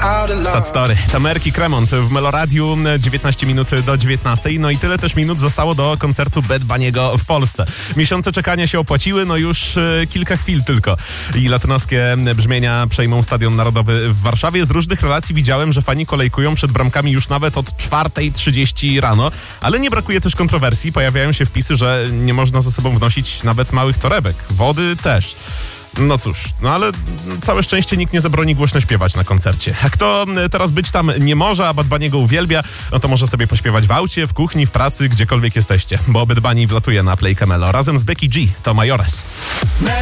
Sad Story. Tamerki Kremont w Meloradiu, 19 minut do 19. No i tyle też minut zostało do koncertu Bad Bunny'ego w Polsce. Miesiące czekania się opłaciły, no już kilka chwil tylko. I latynoskie brzmienia przejmą Stadion Narodowy w Warszawie. Z różnych relacji widziałem, że fani kolejkują przed bramkami już nawet od 4:30 rano. Ale nie brakuje też kontrowersji. Pojawiają się wpisy, że nie można ze sobą wnosić nawet małych torebek. Wody też. No cóż, no ale całe szczęście nikt nie zabroni głośno śpiewać na koncercie. A kto teraz być tam nie może, a Bad Bunny go uwielbia, no to może sobie pośpiewać w aucie, w kuchni, w pracy, gdziekolwiek jesteście. Bo Bad Bunny wlatuje na Play Camelo. Razem z Becky G to Majores.